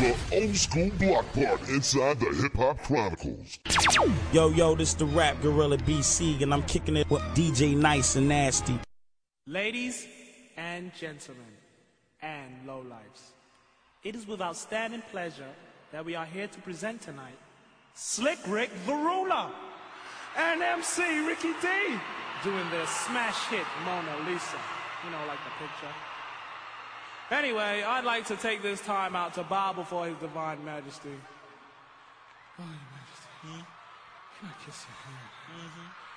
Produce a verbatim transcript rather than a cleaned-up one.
the old school block party inside the Hip Hop Chronicles. Yo, yo, this the Rap Gorilla B C, and I'm kicking it with D J Nice and Nasty. Ladies and gentlemen, and lowlifes, it is with outstanding pleasure that we are here to present tonight Slick Rick Varula and M C Ricky D doing their smash hit Mona Lisa. You know, like the picture. Anyway, I'd like to take this time out to bow before His Divine Majesty. Oh, Your Majesty, hmm? Can I kiss your hand? Mm-hmm.